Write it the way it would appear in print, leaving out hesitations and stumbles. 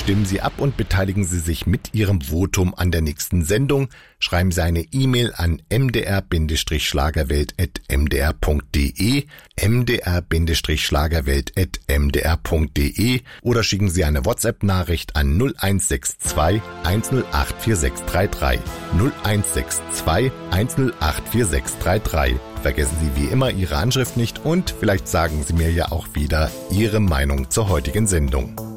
Stimmen Sie ab und beteiligen Sie sich mit Ihrem Votum an der nächsten Sendung. Schreiben Sie eine E-Mail an mdr-schlagerwelt@mdr.de, mdr-schlagerwelt@mdr.de oder schicken Sie eine WhatsApp-Nachricht an 0162 108 4633. 0162 108 4633. Vergessen Sie wie immer Ihre Anschrift nicht und vielleicht sagen Sie mir ja auch wieder Ihre Meinung zur heutigen Sendung.